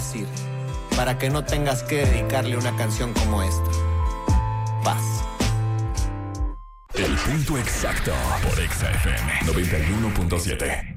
decir, para que no tengas que dedicarle una canción como esta. Paz. El punto exacto por Exa FM 91.7.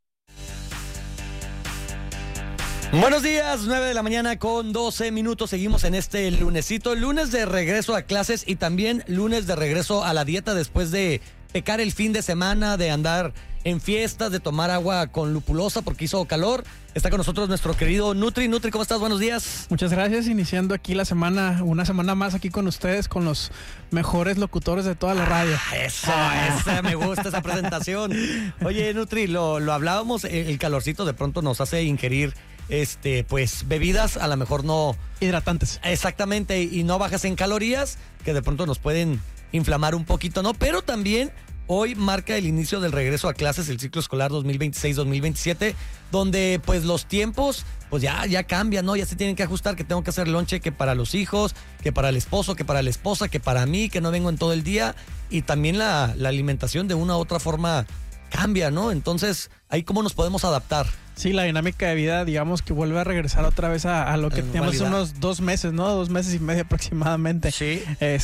Buenos días, 9 de la mañana con 12 minutos. Seguimos en este lunesito, lunes de regreso a clases y también lunes de regreso a la dieta después de pecar el fin de semana, de andar en fiestas, de tomar agua con lupulosa porque hizo calor. Está con nosotros nuestro querido Nutri. Nutri, ¿cómo estás? Buenos días. Muchas gracias, iniciando aquí la semana, una semana más aquí con ustedes, con los mejores locutores de toda la radio. Esa, me gusta esa presentación. Oye, Nutri, lo hablábamos, el calorcito de pronto nos hace ingerir pues bebidas a lo mejor no hidratantes. Exactamente, y no bajas en calorías, que de pronto nos pueden inflamar un poquito, ¿no? Pero también hoy marca el inicio del regreso a clases, el ciclo escolar 2026-2027, donde pues los tiempos pues ya cambian, ¿no? Ya se tienen que ajustar, que tengo que hacer lonche que para los hijos, que para el esposo, que para la esposa, que para mí, que no vengo en todo el día, y también la alimentación de una u otra forma cambia, ¿no? Entonces, ahí cómo nos podemos adaptar. Sí, la dinámica de vida, digamos que vuelve a regresar otra vez a lo que teníamos hace unos 2 meses, ¿no? 2 meses y medio aproximadamente. Sí.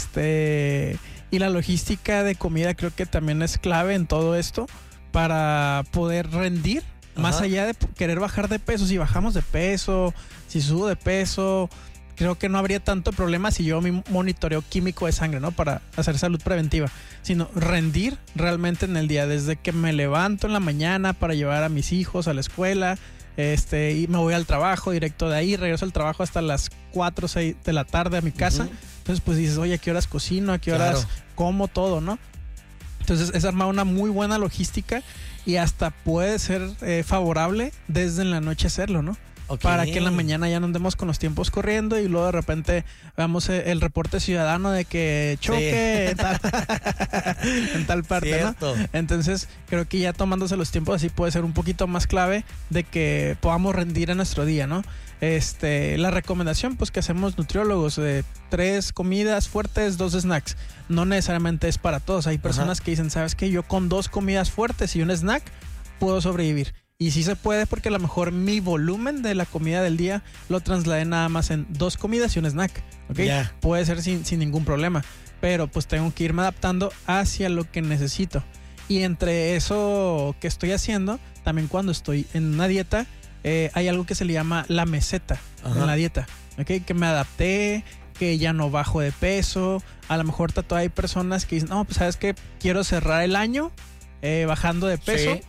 Y la logística de comida creo que también es clave en todo esto para poder rendir. Ajá. Más allá de querer bajar de peso. Si bajamos de peso, si subo de peso, creo que no habría tanto problema si yo mi monitoreo químico de sangre, ¿no? Para hacer salud preventiva. Sino rendir realmente en el día. Desde que me levanto en la mañana para llevar a mis hijos a la escuela, y me voy al trabajo, directo de ahí, regreso al trabajo hasta las 4 o 6 de la tarde a mi casa. Uh-huh. Entonces pues dices, oye, ¿a qué horas cocino? ¿A qué horas como todo, no? Entonces es armar una muy buena logística y hasta puede ser favorable desde en la noche hacerlo, ¿no? Okay. Para que en la mañana ya no andemos con los tiempos corriendo y luego de repente veamos el reporte ciudadano de que choque en tal parte, cierto, ¿no? Entonces creo que ya tomándose los tiempos así puede ser un poquito más clave de que podamos rendir en nuestro día, ¿no? La recomendación pues que hacemos nutriólogos de 3 comidas fuertes, 2 snacks. No necesariamente es para todos. Hay personas que dicen, ¿sabes qué? Yo con 2 comidas fuertes y un snack puedo sobrevivir. Y sí se puede porque a lo mejor mi volumen de la comida del día lo trasladé nada más en 2 comidas y un snack, ¿ok? Yeah. Puede ser sin ningún problema, pero pues tengo que irme adaptando hacia lo que necesito. Y entre eso que estoy haciendo, también cuando estoy en una dieta, hay algo que se le llama la meseta. Ajá. En la dieta, ¿ok? Que me adapté, que ya no bajo de peso. A lo mejor todavía hay personas que dicen, no, pues sabes que quiero cerrar el año bajando de peso. Sí.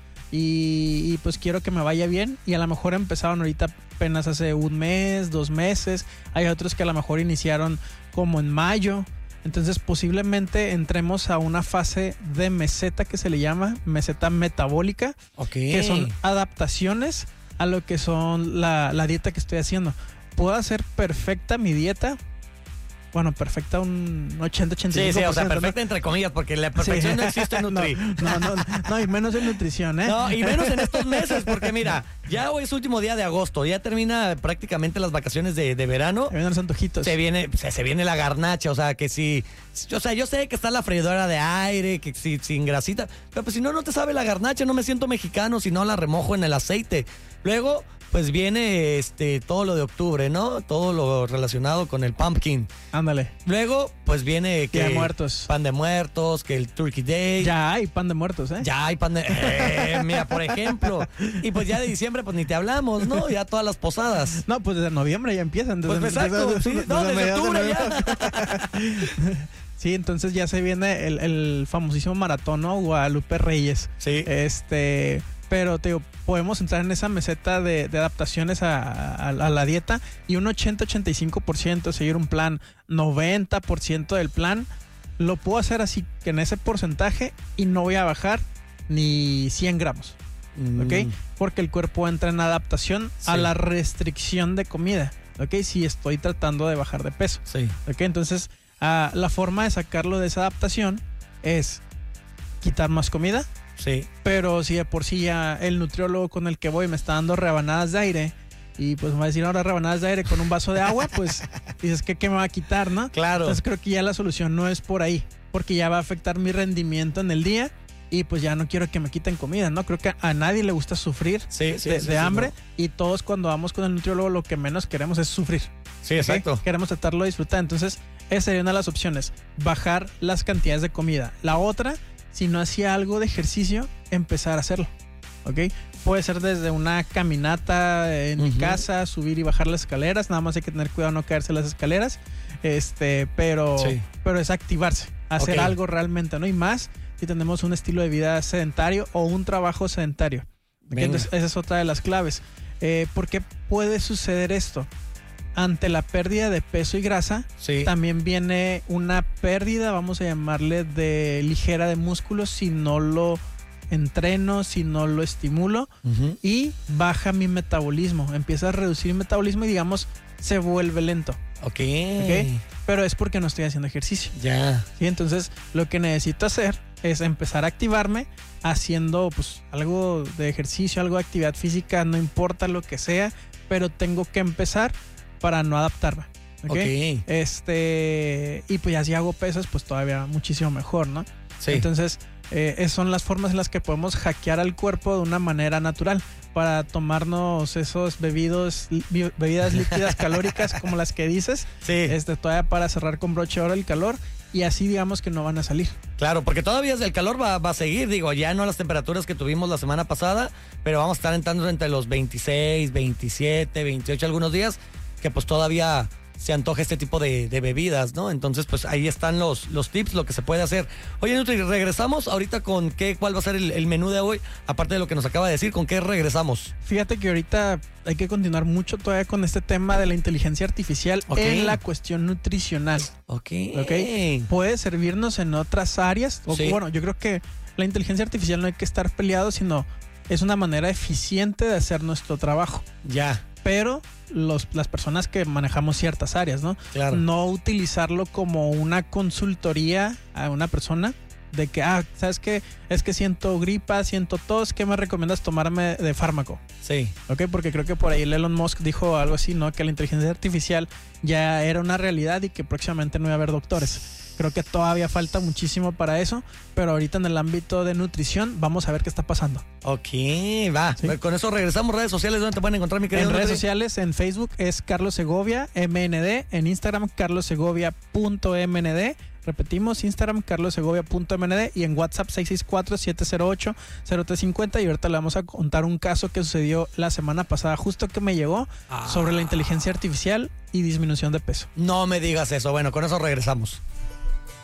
Y pues quiero que me vaya bien. Y a lo mejor empezaron ahorita apenas hace 1 mes, 2 meses. Hay otros que a lo mejor iniciaron como en mayo. Entonces posiblemente entremos a una fase de meseta que se le llama meseta metabólica. Okay. Que son adaptaciones a lo que son la dieta que estoy haciendo. Puedo hacer perfecta mi dieta. Bueno, perfecta un 80-85%. Sí, o sea, perfecta, ¿no? Entre comillas, porque la perfección no existe en Nutri. No, y menos en nutrición, ¿eh? No, y menos en estos meses, porque mira, ya hoy es último día de agosto, ya termina prácticamente las vacaciones de verano. Se vienen los antojitos. Se viene la garnacha, o sea, que si... O sea, yo sé que está la freidora de aire, que si sin grasita, pero pues si no te sabe la garnacha, no me siento mexicano si no la remojo en el aceite. Luego... pues viene todo lo de octubre, ¿no? Todo lo relacionado con el pumpkin. Ándale. Luego, pues viene que... Día de Muertos. Pan de Muertos, que el Turkey Day. Ya hay pan de muertos, ¿eh? Ya hay pan de... mira, por ejemplo. Y pues ya de diciembre, pues ni te hablamos, ¿no? Ya todas las posadas. No, pues desde noviembre ya empiezan. Pues exacto, sí. No, desde octubre ya. Sí, entonces ya se viene el famosísimo maratón, ¿no? Guadalupe Reyes. Sí. Pero te digo, podemos entrar en esa meseta de adaptaciones a la dieta y un 80-85% seguir un plan, 90% del plan lo puedo hacer así que en ese porcentaje y no voy a bajar ni 100 gramos, ¿ok? Porque el cuerpo entra en adaptación a la restricción de comida, ¿ok? Si estoy tratando de bajar de peso, ¿ok? Entonces la forma de sacarlo de esa adaptación es quitar más comida. Sí. Pero si de por sí ya el nutriólogo con el que voy me está dando rebanadas de aire y pues me va a decir ahora rebanadas de aire con un vaso de agua, pues dices ¿qué me va a quitar, no? Claro. Entonces creo que ya la solución no es por ahí, porque ya va a afectar mi rendimiento en el día y pues ya no quiero que me quiten comida, ¿no? Creo que a nadie le gusta sufrir de hambre, no. Y todos cuando vamos con el nutriólogo lo que menos queremos es sufrir. Sí, exacto. ¿Okay? Queremos tratarlo de disfrutar. Entonces, esa sería una de las opciones, bajar las cantidades de comida. La otra, si no hacía algo de ejercicio, empezar a hacerlo, ¿ok? Puede ser desde una caminata en mi casa, subir y bajar las escaleras, nada más hay que tener cuidado no caerse las escaleras, pero es activarse, hacer algo realmente, ¿no? Y más si tenemos un estilo de vida sedentario o un trabajo sedentario. Entonces, esa es otra de las claves. ¿Por qué puede suceder esto? Ante la pérdida de peso y grasa, también viene una pérdida, vamos a llamarle, de ligera de músculos si no lo entreno, si no lo estimulo, y baja mi metabolismo, empieza a reducir mi metabolismo y digamos se vuelve lento. Ok. Pero es porque no estoy haciendo ejercicio. Ya. ¿Sí? Entonces lo que necesito hacer es empezar a activarme haciendo pues algo de ejercicio, algo de actividad física, no importa lo que sea, pero tengo que empezar para no adaptarme. ¿Okay? Y pues ya si hago pesas, pues todavía muchísimo mejor, ¿no? Sí. Entonces, esas son las formas en las que podemos hackear al cuerpo de una manera natural para tomarnos esos bebidas líquidas calóricas como las que dices, todavía para cerrar con broche de oro el calor y así digamos que no van a salir. Claro, porque todavía el calor va a seguir, digo, ya no las temperaturas que tuvimos la semana pasada, pero vamos a estar entrando entre los 26, 27, 28 algunos días, que pues todavía se antoja este tipo de bebidas, ¿no? Entonces, pues ahí están los tips, lo que se puede hacer. Oye, Nutri, regresamos ahorita con cuál va a ser el menú de hoy, aparte de lo que nos acaba de decir, ¿con qué regresamos? Fíjate que ahorita hay que continuar mucho todavía con este tema de la inteligencia artificial en la cuestión nutricional. Ok. Puede servirnos en otras áreas. Bueno, yo creo que la inteligencia artificial no hay que estar peleado, sino es una manera eficiente de hacer nuestro trabajo. Ya. Pero las personas que manejamos ciertas áreas, ¿no? Claro. No utilizarlo como una consultoría a una persona de que, ¿sabes qué? Es que siento gripa, siento tos, ¿qué me recomiendas tomarme de fármaco? Sí. ¿Ok? Porque creo que por ahí Elon Musk dijo algo así, ¿no? Que la inteligencia artificial ya era una realidad y que próximamente no iba a haber doctores. Creo que todavía falta muchísimo para eso, pero ahorita en el ámbito de nutrición vamos a ver qué está pasando. Ok, va. ¿Sí? Con eso regresamos. Redes sociales, ¿dónde te pueden encontrar, mi querido? En redes sociales, en Facebook es Carlos Segovia, MND, en Instagram carlossegovia.mnd. Repetimos, Instagram carlossegovia.mnd y en WhatsApp 664-708-0350 y ahorita le vamos a contar un caso que sucedió la semana pasada, justo que me llegó sobre la inteligencia artificial y disminución de peso. No me digas eso. Bueno, con eso regresamos.